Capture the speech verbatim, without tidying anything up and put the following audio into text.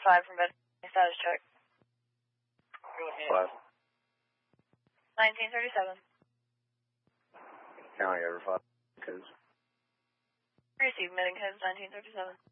five from Bed status check. Go ahead. Five. nineteen thirty-seven. County over five. Codes. Received, meeting codes nineteen thirty-seven.